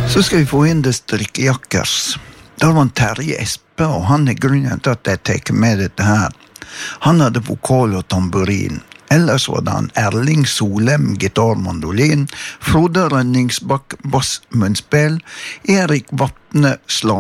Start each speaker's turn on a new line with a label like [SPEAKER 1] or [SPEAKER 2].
[SPEAKER 1] Så skal vi få inn det strikkejakkers. Da var Terje Espe, og han grunnen til at jeg tenker med dette her. Han hadde vokal og tamburin. Ellers var det han Erling Solem, gitarmandolin, Frode Rønningsbakk, bassmunnspill, Erik Vatne,